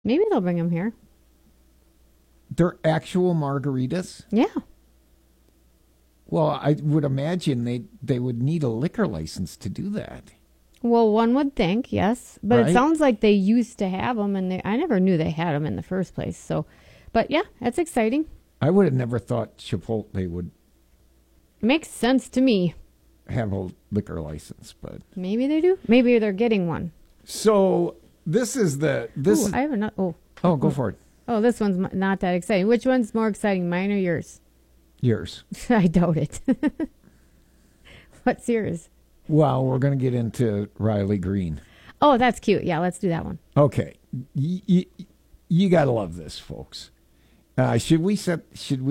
Maybe they'll bring them here. They're actual margaritas? Yeah. Well, I would imagine they would need a liquor license to do that. Well, one would think, yes. But Right? it sounds like they used to have them, and I never knew they had them in the first place. So, but yeah, that's exciting. I would have never thought Chipotle would Makes sense to me. have a liquor license, but Maybe they do. Maybe they're getting one. so this is Ooh, I have another. oh, go for it. Oh, this one's not that exciting. Which one's more exciting, mine or yours? Yours. I doubt it. What's yours? Well, we're going to get into Riley Green. Oh, that's cute. Yeah, let's do that one. Okay, you got to love this, folks. Should we set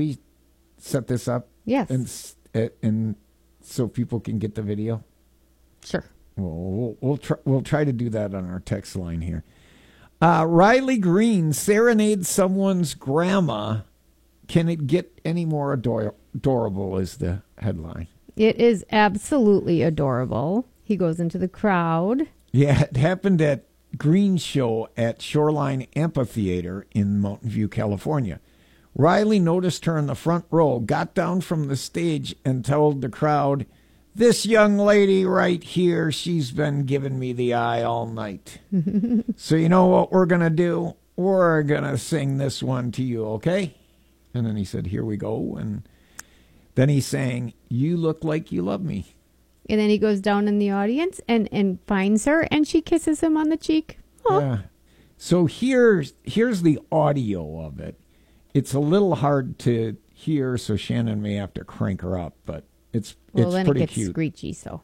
this up? Yes. And so people can get the video. Sure. Well, we'll try to do that on our text line here. Riley Green serenades someone's grandma. Can it get any more adorable? Is the headline. It is absolutely adorable. He goes into the crowd. Yeah, it happened at Green's show at Shoreline Amphitheater in Mountain View, California. Riley noticed her in the front row, got down from the stage, and told the crowd, "This young lady right here, she's been giving me the eye all night. So you know what we're going to do? We're going to sing this one to you, okay?" And then he said, "Here we go." And then he sang, "You Look Like You Love Me." And then he goes down in the audience and finds her, and she kisses him on the cheek. Aw. Yeah. So here's the audio of it. It's a little hard to hear, so Shannon may have to crank her up, but it's Then pretty it gets cute. screechy, so.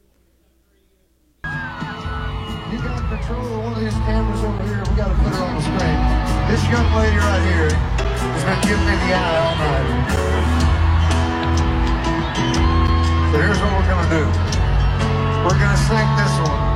You got control of one of these cameras over here. We got to put her on the screen. This young lady right here has been giving me the eye all night. So here's what we're going to do. We're going to sing this one.